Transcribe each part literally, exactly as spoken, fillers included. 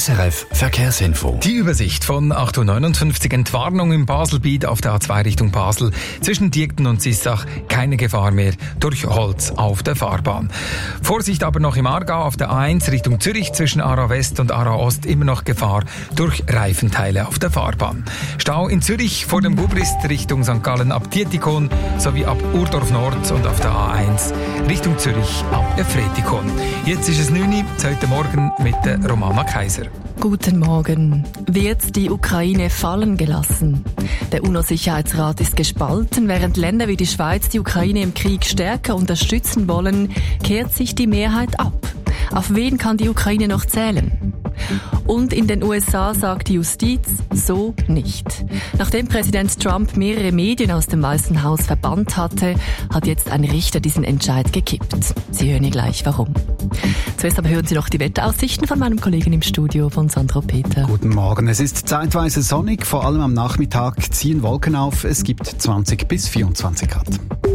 S R F Verkehrsinfo. Die Übersicht von acht Uhr neunundfünfzig. Entwarnung im Baselbiet auf der A zwei Richtung Basel. Zwischen Diekten und Sissach keine Gefahr mehr durch Holz auf der Fahrbahn. Vorsicht aber noch im Aargau auf der A eins Richtung Zürich. Zwischen Aarau West und Aarau Ost immer noch Gefahr durch Reifenteile auf der Fahrbahn. Stau in Zürich vor dem Bubrist Richtung Sankt Gallen ab Dietikon sowie ab Urdorf Nord und auf der A eins Richtung Zürich ab Efretikon. Jetzt ist es neun Uhr, heute Morgen mit der Romana Kaiser. Guten Morgen. Wird die Ukraine fallen gelassen? Der UNO-Sicherheitsrat ist gespalten. Während Länder wie die Schweiz die Ukraine im Krieg stärker unterstützen wollen, kehrt sich die Mehrheit ab. Auf wen kann die Ukraine noch zählen? Und in den U S A sagt die Justiz so nicht. Nachdem Präsident Trump mehrere Medien aus dem Weißen Haus verbannt hatte, hat jetzt ein Richter diesen Entscheid gekippt. Sie hören hier gleich warum. Zuerst aber hören Sie noch die Wetteraussichten von meinem Kollegen im Studio, von Sandro Peter. Guten Morgen. Es ist zeitweise sonnig, vor allem am Nachmittag ziehen Wolken auf. Es gibt zwanzig bis vierundzwanzig Grad.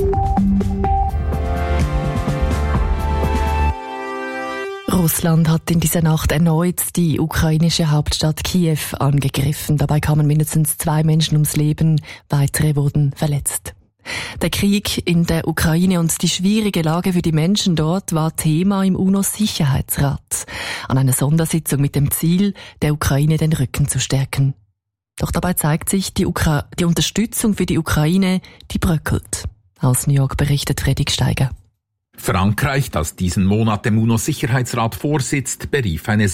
Russland hat in dieser Nacht erneut die ukrainische Hauptstadt Kiew angegriffen. Dabei kamen mindestens zwei Menschen ums Leben, weitere wurden verletzt. Der Krieg in der Ukraine und die schwierige Lage für die Menschen dort war Thema im UNO-Sicherheitsrat. An einer Sondersitzung mit dem Ziel, der Ukraine den Rücken zu stärken. Doch dabei zeigt sich, die, Ukra- die Unterstützung für die Ukraine, die bröckelt. Aus New York berichtet Fredrik Steiger. Frankreich, das diesen Monat dem UNO-Sicherheitsrat vorsitzt, berief eine